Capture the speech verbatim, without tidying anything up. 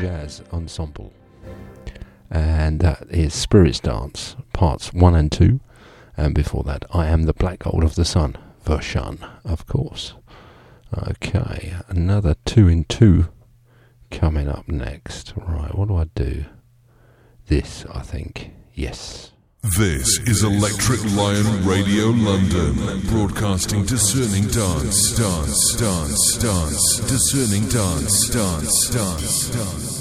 Jazz Ensemble. And that is Spirits Dance, parts one and two. And before that, I Am the Black Gold of the Sun, version, of course. Okay, another two in two coming up next. Right, what do I do? This, I think. Yes. This is Electric Lion Radio London, broadcasting discerning dance, dance, dance, dance, discerning dance, dance, dance, dance.